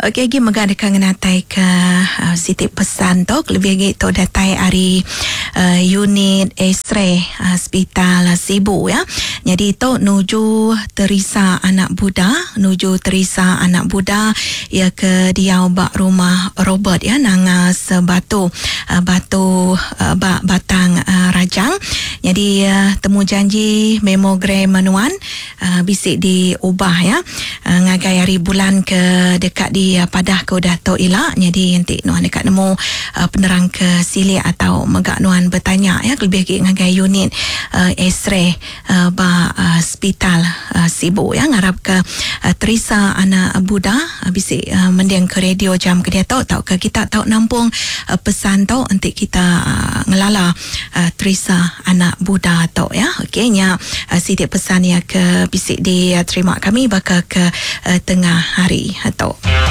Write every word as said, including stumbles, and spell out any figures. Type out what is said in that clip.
Okey, gi megak dekat ngenatai ke uh, sitik pesan tu lebih lagi tu datai hari uh, unit X-ray uh, hospital uh, Sibu ya. Jadi tu nuju Teresa anak Buddha, nuju Teresa anak Buddha ya ke dia bak rumah Robert ya nanga sebatu uh, batu uh, bak batang uh, rajang. Jadi uh, temu janji memogram manuan uh, bisik diubah ya. Uh, ngagai hari bulan ke dekat di uh, padah ke udah to ilak. Jadi nanti nuan dekat nemu uh, penerang ke silik atau megak nuan bertanya ya lebih lagi ngagai unit uh, X-ray uh, ba uh, hospital uh, Sibu ya ngarap ke uh, Teresa anak Buddha uh, bisik uh, mendiang ke radio jam ke dia tahu tahu ke kita tahu nampung uh, pesan tahu nanti kita uh, ngelala uh, Teresa anak Buddha tahu ya. Okey nya uh, sidik pesan ya ke bisik di uh, terima kami bakal ke uh, tengah hari atau